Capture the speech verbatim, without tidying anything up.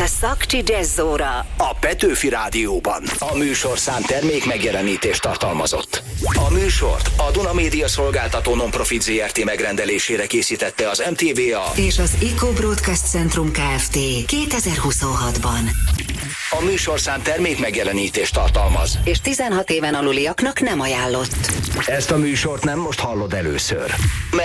Szakcsi Jazzóra a Petőfi Rádióban. A műsorszám termék megjelenítést tartalmazott. A műsort a Duna Média Szolgáltató Nonprofit zé er té megrendelésére készítette az em té vé á és az Eco Broadcast Centrum Kft. kétezer-huszonhatban. A műsorszám termék megjelenítést tartalmaz, és tizenhat éven aluliaknak nem ajánlott. Ezt a műsort nem most hallod először.